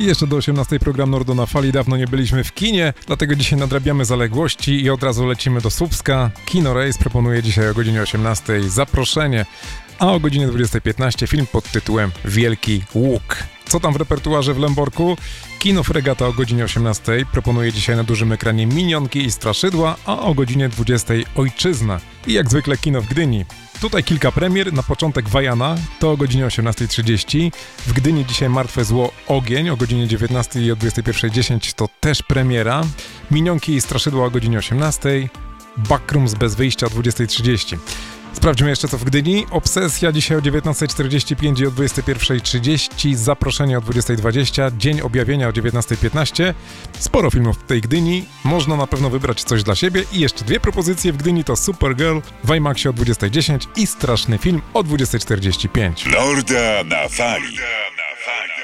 I jeszcze do 18 program Nordo na Fali. Dawno nie byliśmy w kinie, dlatego dzisiaj nadrabiamy zaległości i od razu lecimy do Słupska. Kino Rejs proponuje dzisiaj o godzinie 18 zaproszenie, a o godzinie 20:15 film pod tytułem Wielki Łuk. Co tam w repertuarze w Lęborku? Kino Fregata o godzinie 18 proponuje dzisiaj na dużym ekranie Minionki i Straszydła, a o godzinie 20 Ojczyzna. I jak zwykle kino w Gdyni. Tutaj kilka premier, na początek Wajana, to o godzinie 18:30. W Gdyni dzisiaj Martwe Zło Ogień o godzinie 19 i o 21:10 to też premiera. Minionki i Straszydła o godzinie 18. Backrooms bez wyjścia o 20:30. Sprawdźmy jeszcze co w Gdyni. Obsesja dzisiaj o 19:45 i o 21:30. Zaproszenie o 20:20. Dzień Objawienia o 19:15. Sporo filmów w tej Gdyni. Można na pewno wybrać coś dla siebie. I jeszcze dwie propozycje w Gdyni to Supergirl w IMAXie o 20:10 i Straszny Film o 20:45. Norda na Fali.